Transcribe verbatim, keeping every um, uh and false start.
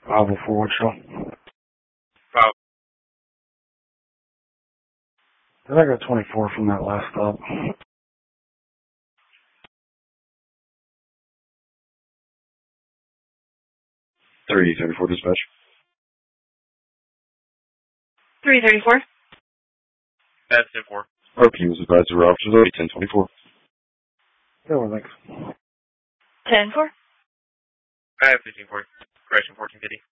five oh four, what show? Five. Did I got twenty-four from that last stop? three thirty-four dispatch. three thirty-four. That's ten four. R P was advised to our officers already ten twenty-four. Yeah, well, thanks. ten four. I have fifteen four. Correction, fourteen fifty.